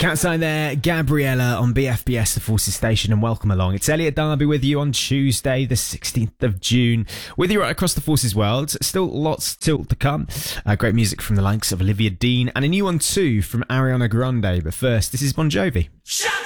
Outside there, Gabriella on BFBS, the Forces Station, and welcome along. It's Elliot Darby with you on Tuesday, the 16th of June, with you right across the Forces world. Still lots still to come. Great music from the likes of Olivia Dean, and a new one too from Ariana Grande. But first, this is Bon Jovi.